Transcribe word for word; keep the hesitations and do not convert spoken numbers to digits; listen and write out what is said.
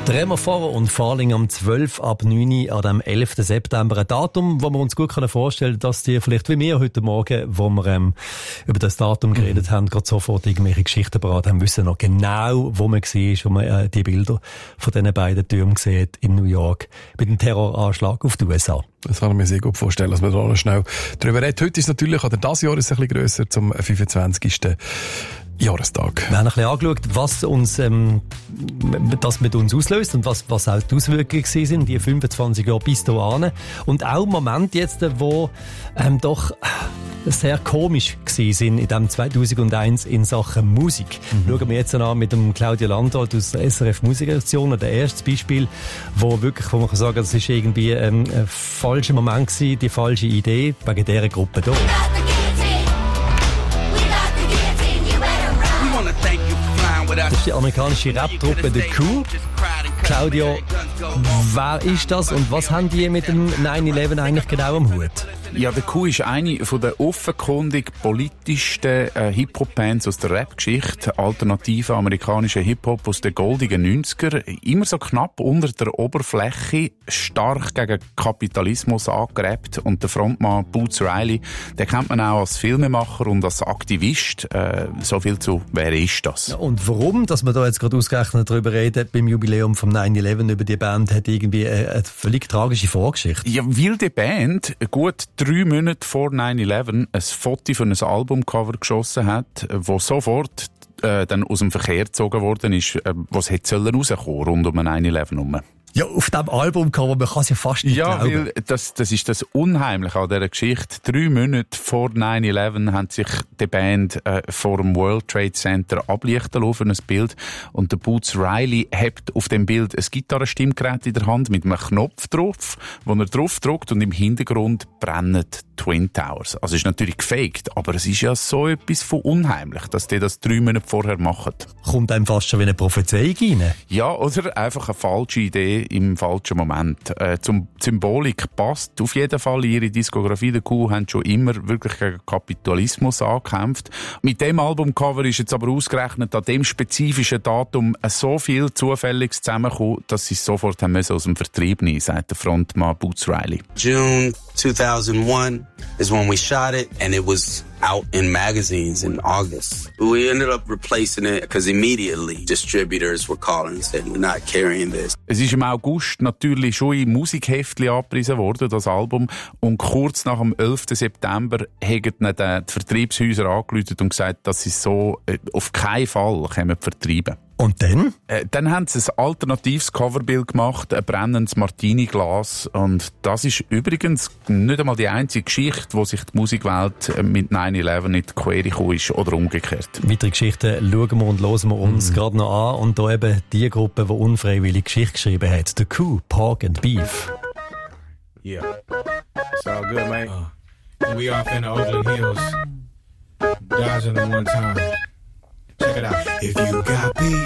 Drehen wir vor und Falling am zwölf ab neun an dem elften September. Ein Datum, wo wir uns gut vorstellen können, dass die vielleicht wie wir heute Morgen, wo wir ähm, über das Datum geredet mhm. haben, gerade sofort irgendwelche Geschichten parat haben, wissen noch genau, wo man war, wo man äh, die Bilder von diesen beiden Türmen sieht in New York bei dem Terroranschlag auf die U S A. Das kann ich mir sehr gut vorstellen, dass wir da noch schnell drüber reden. Heute ist natürlich, oder das Jahr ist es ein bisschen grösser, zum fünfundzwanzigsten Jahrestag. Wir haben ein bisschen angeschaut, was uns, ähm, das mit uns auslöst und was, was auch die Auswirkungen sind, die fünfundzwanzig Jahre bis dahin. Und auch Momente jetzt, wo ähm, doch sehr komisch gewesen sind in dem zweitausendeins in Sachen Musik. Mhm. Schauen wir jetzt an mit dem Claudio Landolt aus der S R F Musikredaktion. Das erste Beispiel, wo wirklich, wo man kann sagen, das ist irgendwie ähm, ein falscher Moment gewesen, die falsche Idee wegen dieser Gruppe hier. Das ist die amerikanische Rap-Truppe The Coup. Claudio, wer ist das und was haben die mit dem neun elf eigentlich genau am Hut? Ja, The Coup ist eine von der offenkundig politischsten äh, Hip-Hop-Bands aus der Rap-Geschichte. Alternative amerikanischer Hip-Hop aus den goldigen neunziger. Immer so knapp unter der Oberfläche, stark gegen Kapitalismus angerappt. Und der Frontmann Boots Riley, den kennt man auch als Filmemacher und als Aktivist. Äh, so viel zu, wer ist das? Ja, und warum, dass wir da jetzt gerade ausgerechnet darüber reden, beim Jubiläum vom neun elf über die Band, hat irgendwie eine, eine völlig tragische Vorgeschichte. Ja, weil die Band gut drei Monate vor neun elf ein Foto von einem Albumcover geschossen hat, wo sofort äh, dann aus dem Verkehr gezogen worden ist, äh, was hätte rauskommen rund um neun elf herum. Ja, auf diesem Albumcover, man kann es ja fast nicht ja, glauben. Ja, weil das, das ist das Unheimliche an dieser Geschichte. Drei Monate vor neun elf haben sich die Band äh, vor dem World Trade Center ablichten lassen für ein Bild. Und der Boots Riley hat auf dem Bild ein Gitarrenstimmgerät in der Hand mit einem Knopf drauf, wo er drauf drückt und im Hintergrund brennen Twin Towers. Also es ist natürlich gefaked, aber es ist ja so etwas von unheimlich, dass die das drei Monate vorher machen. Kommt einem fast schon wie eine Prophezeiung rein? Ja, oder einfach eine falsche Idee im falschen Moment. Äh, zum Symbolik passt auf jeden Fall ihre Diskografie. Der Coup haben schon immer wirklich gegen Kapitalismus angekämpft. Mit dem Albumcover ist jetzt aber ausgerechnet an dem spezifischen Datum so viel Zufälliges zusammengekommen, dass sie es sofort haben müssen aus dem Vertrieb nehmen, sagt der Frontmann Boots Riley. June two thousand one is when we shot it, and it was out in magazines in August. We ended up replacing it because immediately distributors were calling and saying, we're not carrying this. Es ist im August natürlich schon in Musikheftchen angepriesen worden, das Album. Und kurz nach dem elften September haben dann die Vertriebshäuser angerufen und gesagt, dass sie so auf keinen Fall vertreiben. Und dann? Äh, dann haben sie ein alternatives Coverbild gemacht, ein brennendes Martini-Glas. Und das ist übrigens nicht einmal die einzige Geschichte, wo sich die Musikwelt mit neun elf nicht quer gekommen ist oder umgekehrt. Weitere Geschichten schauen wir und hören wir uns mhm. gerade noch an. Und da eben die Gruppe, die unfreiwillig Geschichte geschrieben hat. The Coup, Pork and Beef. Yeah. It's all good, man. Uh, we off in the Oakland Hills. Dodging them one time. Check it out. If you got beef.